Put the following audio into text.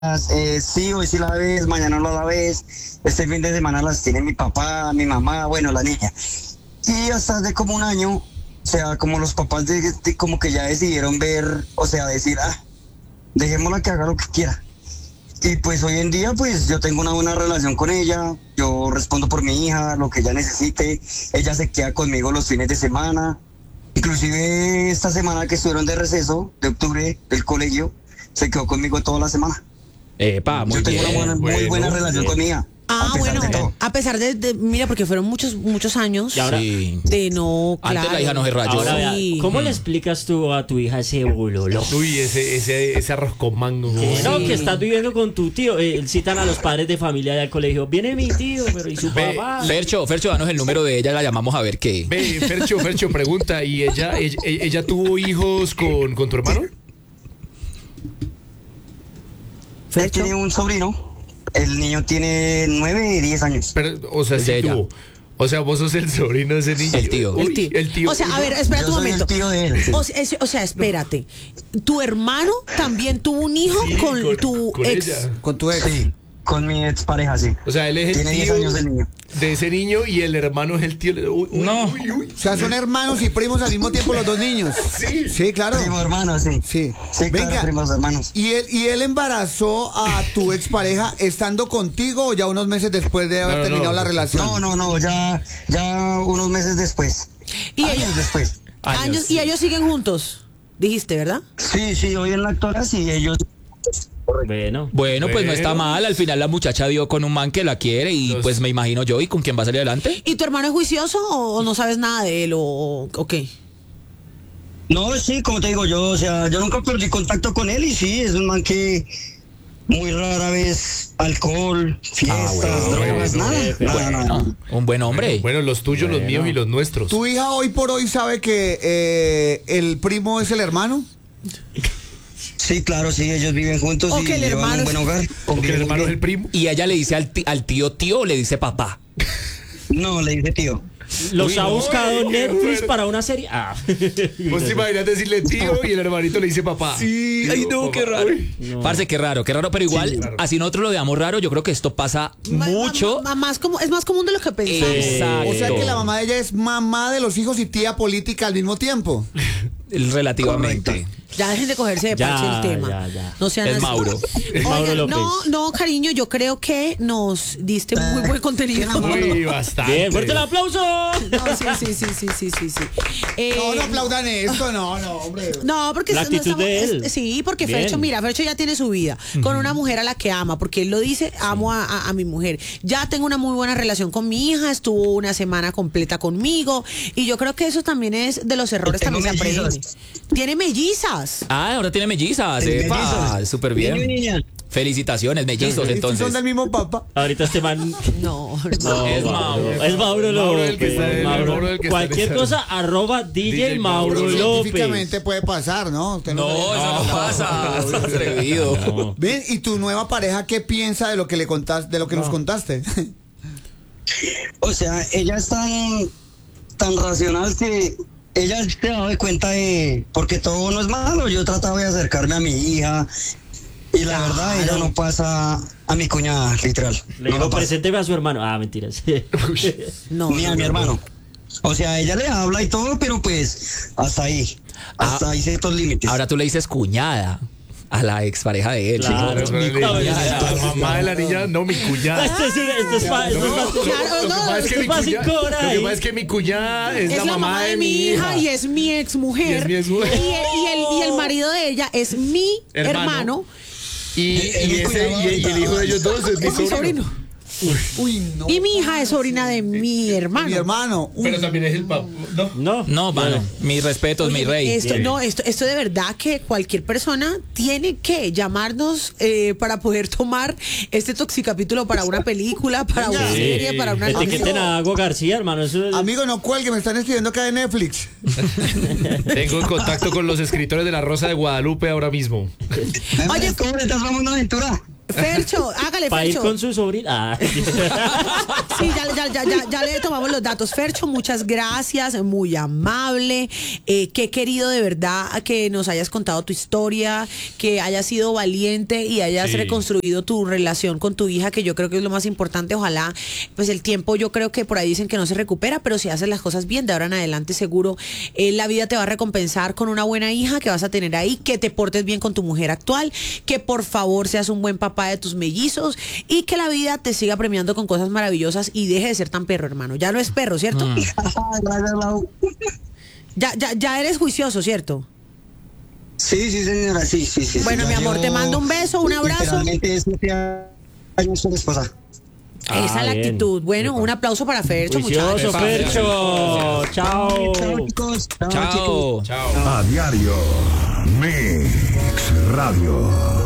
Sí, hoy sí la ves, mañana no la ves. Este fin de semana las tiene mi papá, mi mamá, bueno, la niña. Y hasta hace como un año, o sea, como los papás como que ya decidieron ver, o sea, decir, dejémosla que haga lo que quiera. Y pues hoy en día, pues yo tengo una buena relación con ella, yo respondo por mi hija, lo que ella necesite, ella se queda conmigo los fines de semana. Inclusive esta semana que estuvieron de receso, de octubre, del colegio, se quedó conmigo toda la semana. Muy yo tengo bien. una muy buena relación con mi hija. A pesar de mira, porque fueron muchos años Y ahora, de no, antes claro. la hija no se rayó. Ahora vea, Sí. ¿cómo le explicas tú a tu hija ese bololo? Uy, ese arroz con mango. No, que estás viviendo con tu tío. Citan a los padres de familia del colegio. Viene mi tío, pero ¿y su papá? Fercho, danos el número de ella, la llamamos a ver qué. Ve, Fercho, pregunta, ¿y ella tuvo hijos con tu hermano? Él tiene un sobrino, el niño tiene 9 y 10 años. Pero, o sea, Es sí de ella. tuvo. O sea, vos sos el sobrino de ese niño. El tío. Uy, el tío. O sea, a ver, espera Yo un soy momento. el tío de él, sí. O sea, espérate. ¿Tu hermano también tuvo un hijo Sí, con tu con ex? ella. Con tu ex. Sí, con mi expareja, sí. O sea, él es el Tiene 10 tío años el niño. de ese niño y el hermano es el tío. No. O sea, son hermanos y primos al mismo tiempo los dos niños. Sí. Sí, claro. Primo hermano, sí. Sí. Sí, claro, Venga, primos hermanos. ¿y él embarazó a tu expareja estando contigo o ya unos meses después de haber No, terminado la relación? No, ya unos meses después. Y Años ellos, después. y ellos siguen juntos, dijiste, ¿verdad? Sí, hoy en la actualidad sí, ellos... Bueno, Pues no está Bueno. mal, al final la muchacha dio con un man que la quiere y Los- pues me imagino yo, ¿y con quién va a salir adelante? ¿Y tu hermano es juicioso o no sabes nada de él o qué? No, sí, como te digo yo, o sea, yo nunca perdí contacto con él y sí, es un man que muy rara vez alcohol, fiestas, drogas, nada. Un buen hombre. Bueno, los tuyos, los míos y los nuestros. ¿Tu hija hoy por hoy sabe que el primo es el hermano? Sí, claro, sí, ellos viven juntos O y que el llevan hermano un buen es- hogar. Porque el conviven hermano es bien. el primo. Y ella le dice al tío o le dice papá. No, le dice tío. ¿Los Uy, ha no, buscado qué Netflix bueno. para una serie? Vos te imaginas decirle tío y el hermanito le dice papá. Sí, ay no, Papá. qué raro. Uy. Parce, qué raro, pero igual, claro. así nosotros lo veamos raro, yo creo que esto pasa mucho. Es más común de lo que pensamos. Exacto. O sea que la mamá de ella es mamá de los hijos y tía política al mismo tiempo. Relativamente. Correcto. Ya dejen de cogerse de Ya, parche el tema. ya. No sean Es así. Mauro. Es Mauro Oigan, López. no, cariño, yo creo que nos diste muy buen contenido. Uy, bastante. Bien, fuerte el aplauso. No, sí. No aplaudan esto, no, hombre. No, porque La actitud de él. Sí, porque Bien. Fercho ya tiene su vida con una mujer a la que ama, porque él lo dice, amo a mi mujer. Ya tengo una muy buena relación con mi hija, estuvo una semana completa conmigo y yo creo que eso también es de los errores Tengo también se aprende. mellizas. Tiene mellizas. Ahora tiene mellizas, Sí, epa, mellizos. súper Niño y bien. niña. Felicitaciones, mellizos, Son entonces. del mismo papá. Ahorita este man. No, No, Es Mauro. Es Mauro Mauro el que López. está en- Mauro el que está Cualquier en cosa, @DJ Mauro Mauro. López. Científicamente puede pasar, ¿no? Usted No, sabe. eso no pasa. Estás atrevido. No. Ven, ¿y tu nueva pareja qué piensa de lo que le contaste, de lo que nos contaste? O sea, ella es tan racional que ella se ha dado cuenta de, porque todo no es malo, yo trataba de acercarme a mi hija y la verdad ella no pasa a mi cuñada, literal. Le No digo, lo pasa. presénteme a su hermano. Mentiras. no. Ni a mi hermano. O sea, ella le habla y todo, pero pues hasta ahí. Hasta ahí ciertos límites. Ahora tú le dices cuñada a la expareja de él. Claro, Sí. Pero mi cuñada. la mamá de la niña, no, mi cuñada. Esto es fácil. Claro, Lo que no, pasa es que esto mi es fácil, cuñada- Cora, lo que ahí. pasa es que mi cuñada es Es la mamá de mi hija. y es mi ex mujer. Y es mi exmujer. Y el marido de ella es mi hermano. Y el hijo de ellos dos es mi Es mi sobrino. sobrino. Uy, no. Y mi hija es sobrina de mi hermano. Mi hermano. Uy, Pero también es el papá. No. No, mano, mis respetos, Oye, mi rey. Esto de verdad que cualquier persona tiene que llamarnos para poder tomar este toxicapítulo para una película, para una serie, para una Etiqueten a Dago García, hermano. Eso es... amigo, no cuelgue, me están escribiendo acá de Netflix. Tengo en contacto con los escritores de La Rosa de Guadalupe ahora mismo. Oye, ¿cómo le estás dando una aventura? Fercho, hágale, Para ir Fercho. con su sobrina. Sí, ya le tomamos los datos. Fercho, muchas gracias, muy amable. Qué querido de verdad que nos hayas contado tu historia, que hayas sido valiente y hayas reconstruido tu relación con tu hija, que yo creo que es lo más importante. Ojalá, pues el tiempo, yo creo que por ahí dicen que no se recupera, pero si haces las cosas bien, de ahora en adelante seguro la vida te va a recompensar con una buena hija que vas a tener ahí, que te portes bien con tu mujer actual, que por favor seas un buen papá de tus mellizos y que la vida te siga premiando con cosas maravillosas y deje de ser tan perro, hermano. Ya no es perro, ¿cierto? Gracias, Lau. Ya eres juicioso, ¿cierto? Sí, señora, sí. Bueno, Ya mi amor, llevo te mando un beso, un abrazo. Literalmente 7 años con mi esposa. Esa es la bien. actitud. Bueno, un aplauso para Fercho, Juicioso, muchachos. Fercho. Chao. Chao, chicos. Chao, chicos. Chao. Chao. A diario. Mix Radio.